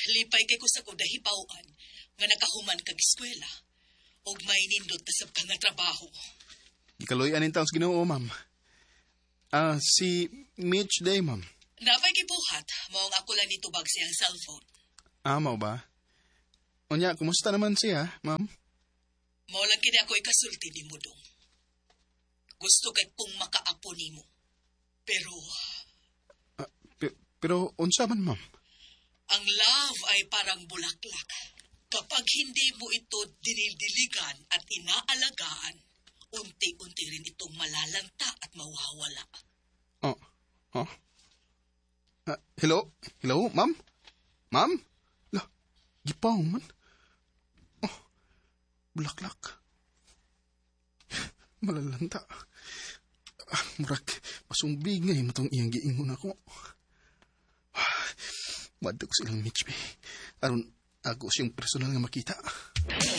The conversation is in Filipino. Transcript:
lipay kay ko sa kudahipawan nga nakahuman kag eskwela ug may nindot na sab ka nga trabaho. Ikaloy anin taon sa Ginoo, ma'am. Si Mitch Day, ma'am. Napay kibuhat, maong ako lang nitubag siyang cellphone. Mao ba? Unya, kumusta naman siya, ma'am? Mao lang kini ako ikasulti ni mo dong. Gusto kay kong makaapo nimo. Pero Pero unsa man, ma'am? ang love ay parang bulaklak. Kapag hindi mo ito dinildiligan at inaalagaan, unti-unti rin itong malalanta at mawawala. Hello? Hello, ma'am? Ma'am? Gipaw man. Bulaklak. Malalanta. Murag, masumbig nga yung matong iyang giingon ako. Wadok silang Mitch, be. Aron ako siyang personal nga makita.